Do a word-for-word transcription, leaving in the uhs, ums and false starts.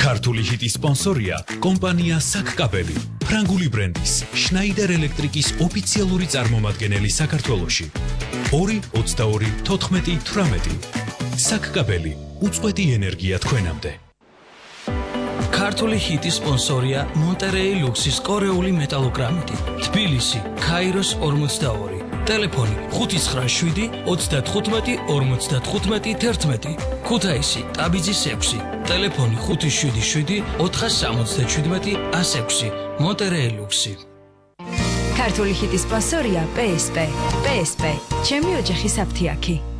ქართული ჰიტის სპონსორია კომპანია საკკაბელი, ფრანგული ბრენდის შნაიდერ ელექტრიკის ოფიციალური წარმომადგენელი საქართველოში. ორი ოცდაორი თოთხმეტი თვრამეტი. საკკაბელი, უწყვეტი ენერგია თქვენამდე. ქართული ჰიტის სპონსორია მონტერეი ლუქსის კორეული მეტალოგრამიტი, თბილისი, ქაიროს ორმოცდაორი. Telefoni ხუთი ცხრა შვიდი ოცდათხუთმეტი ორმოცდათხუთმეტი თერთმეტი. ქუთაისი, ტაბიძის ექვსი. Telefoni ხუთი შვიდი შვიდი ოთხსამოცდაშვიდმეტი ასი ექვსი. მონტერეი ლუქსი. ქართული ჰიტის სპონსორია პე ეს პე. პე ეს პე. ჩემი ოჯახის აფთიაქი.